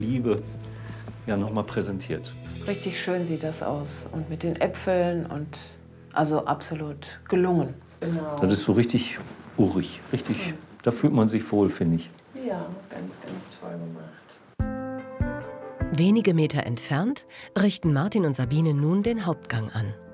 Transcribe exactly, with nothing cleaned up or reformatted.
Liebe ja nochmal präsentiert. Richtig schön sieht das aus. Und mit den Äpfeln und also absolut gelungen. Genau. Das ist so richtig urig, richtig, mhm. Da fühlt man sich wohl, finde ich. Ja, ganz, ganz toll gemacht. Wenige Meter entfernt richten Martin und Sabine nun den Hauptgang an.